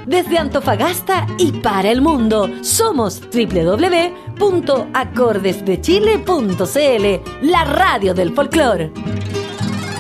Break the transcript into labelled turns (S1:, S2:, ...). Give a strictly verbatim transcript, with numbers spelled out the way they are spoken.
S1: desde Antofagasta y para el mundo. Somos doble u doble u doble u punto acordes de chile punto c l, la radio del folclore.